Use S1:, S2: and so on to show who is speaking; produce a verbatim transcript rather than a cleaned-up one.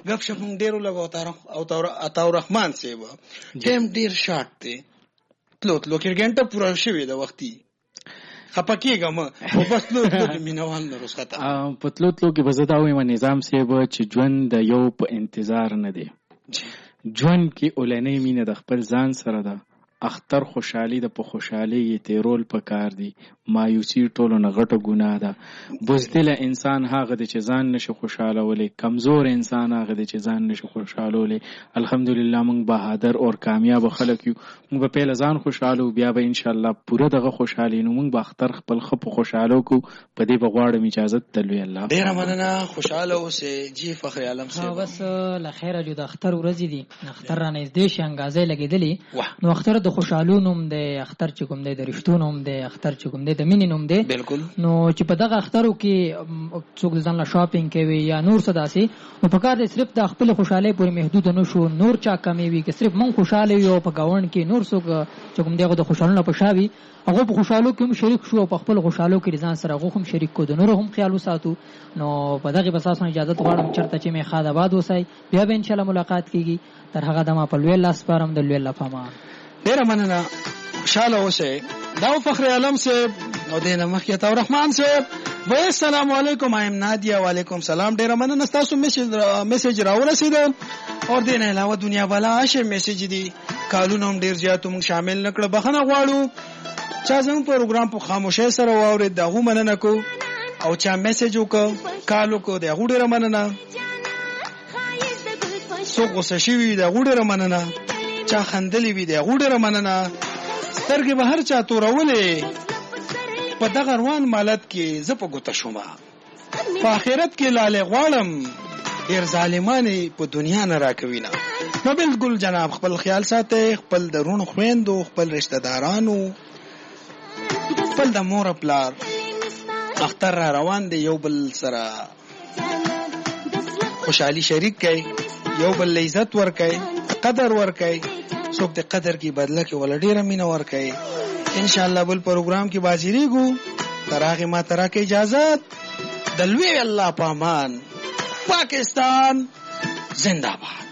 S1: غب شپ مونږ ډیر لګو او عطا الرحمن صاحب ټیم ډیر شارټ دی تلو تلو کې ګنټه پوره شوې د وختي خپکیګم او بس نو د مینوال نه رسخته
S2: په تلو تلو کې بزدا وې نظام صاحب چې ژوند د یو په انتظار نه دی ژوند کې اولنې مینه د خپل ځان سره ده اختر خوشحالي د په خوشحالي یې تیرول پکار دی مایوسی ټولو نه غټه ګناه ده بزدل انسان هغه دی چې ځان نشي خوشحالولی کمزور انسان هغه دی چې ځان نشي خوشحالولی الحمدلله موږ بهادر او کامیاب خلک یو موږ په پیل ځان خوشحالو بیا به ان شاء الله پوره دغه خوشحالي نو موږ به اختر خپل خپ خوشحالو کو په دې بغواړم اجازه تلوي الله
S1: ډیر مننه خوشاله اوسه جی فخر عالم صاحب
S3: بس لخيره جو د اختر ورځ دي اختر را نږدې شي انګازې لګېدلې نو اختر د خوشحالو نوم دی اختر چې کوم دی د رښتو نوم دی اختر چې کوم دی د مینې نوم دی
S1: بالکل
S3: نو چې په دغه اخترو کې څوک ځان له شاپینګ کوي یا نور څه داسې نو په کار دی صرف د خپل خوشحالۍ پورې محدود نه شو نور چا کمی وي که صرف مونږ خوشحاله یو په ګاونډ کې نور څوک چې کوم دی د خوشحالو نه په شا وي هغه په خوشحالو کې هم شریک شو او په خپل خوشحالو کې ځان سره هغه هم شریک کو د نور هم خیال وساتو نو په دغه بساسو اجازه غواړم چرته چې مې خاد آباد وسای بیا به ان شاء الله ملاقات کیږي تر هغه دمه په لوی لاس پارم د لوی الله پامان
S1: ډیر مننه خوشاله اوسه دا فخر عالم صاحب او دینه مخکې عطا الرحمن صاحب و السلام علیکم ایم نادیه وعلیکم سلام ډیر مننه تاسو میسج میسج راورسید او دینه علاوه دنیا والا عاشه میسج دي کالونو هم ډیر زیات موږ شامل نکړه بخنه غواړو چا زموږ پروګرام په خاموشۍ سره واورید دغه مننه کو او چا میسج وکړه کالو کو دغه ډیر مننه سو غوسه شوی دغه ډیر مننه چا خندلی وی دغه ډیر مننه سترګې به هر چا تورولې په دغه روان مالت کې زه په ګوته شوم په آخرت کې لاله غواړم ډیر ظالمانې په دنیا نه راکوي نه نو بالکل جناب خپل خیال ساتئ خپل درون خويندو خپل رشتہ دارانو خپل د مور پلار اختر را روان دی یو بل سره خوشحالي شریک کړئ یو بل عزت ورکړئ قدر ورکړئ څوک د قدر کی بدله کې ول ډیره مینه ورکړي ان شاء الله بل پروګرام کې بازیریګو تراغه ما ترا کې اجازه دلوي الله پامان پاکستان زندہ باد.